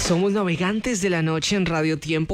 Somos navegantes de la noche en Radio Tiempo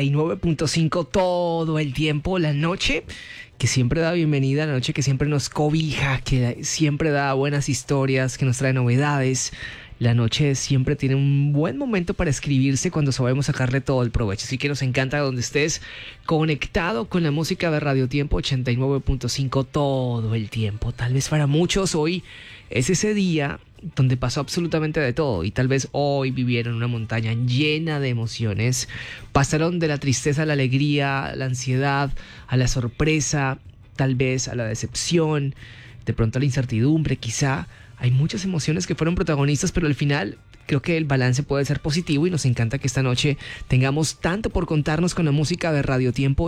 89.5 todo el tiempo. La noche que siempre da bienvenida, la noche que siempre nos cobija, que siempre da buenas historias, que nos trae novedades. La noche siempre tiene un buen momento para escribirse cuando sabemos sacarle todo el provecho. Así que nos encanta donde estés conectado con la música de Radio Tiempo 89.5 todo el tiempo. Tal vez para muchos hoy es ese día donde pasó absolutamente de todo y tal vez hoy vivieron una montaña llena de emociones. Pasaron de la tristeza a la alegría, a la ansiedad, a la sorpresa, tal vez a la decepción, de pronto a la incertidumbre, quizá. Hay muchas emociones que fueron protagonistas, pero al final creo que el balance puede ser positivo y nos encanta que esta noche tengamos tanto por contarnos con la música de Radio Tiempo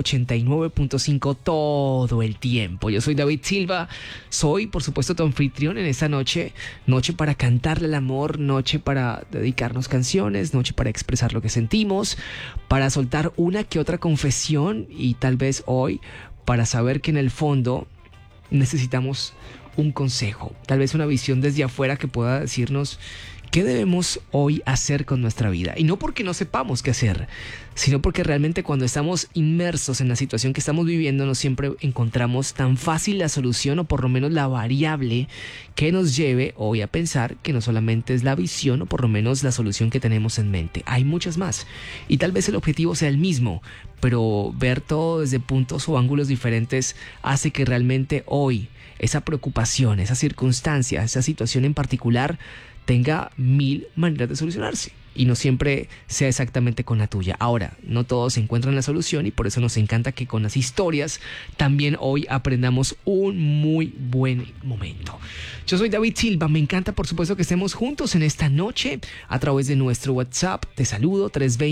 89.5 todo el tiempo. Yo soy David Silva, soy por supuesto tu anfitrión en esta noche, noche para cantarle al amor, noche para dedicarnos canciones, noche para expresar lo que sentimos, para soltar una que otra confesión y tal vez hoy para saber que en el fondo necesitamos un consejo, tal vez una visión desde afuera que pueda decirnos qué debemos hoy hacer con nuestra vida. Y no porque no sepamos qué hacer, sino porque realmente cuando estamos inmersos en la situación que estamos viviendo no siempre encontramos tan fácil la solución o por lo menos la variable que nos lleve hoy a pensar que no solamente es la visión o por lo menos la solución que tenemos en mente. Hay muchas más y tal vez el objetivo sea el mismo, pero ver todo desde puntos o ángulos diferentes hace que realmente hoy esa preocupación, esa circunstancia, esa situación en particular tenga mil maneras de solucionarse y no siempre sea exactamente con la tuya. Ahora, no todos encuentran la solución y por eso nos encanta que con las historias también hoy aprendamos un muy buen momento. Yo soy David Silva, me encanta por supuesto que estemos juntos en esta noche a través de nuestro WhatsApp. Te saludo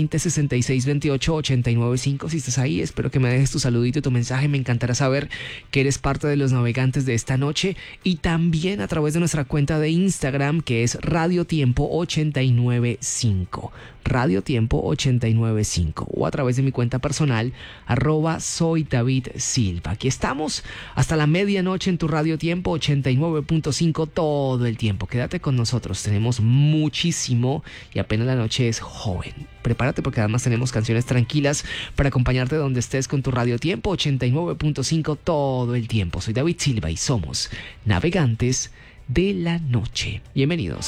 320-6628-895. Si estás ahí, espero que me dejes tu saludito y tu mensaje. Me encantará saber que eres parte de los navegantes de esta noche y también a través de nuestra cuenta de Instagram que es Radio Tiempo 895. Radio Tiempo 895 o a través de mi cuenta personal @soy David Silva. Aquí estamos hasta la medianoche en tu Radio Tiempo 89.5 todo el tiempo. Quédate con nosotros, tenemos muchísimo y apenas la noche es joven. Prepárate porque además tenemos canciones tranquilas para acompañarte donde estés con tu Radio Tiempo 89.5 todo el tiempo. Soy David Silva y somos navegantes de la noche. Bienvenidos.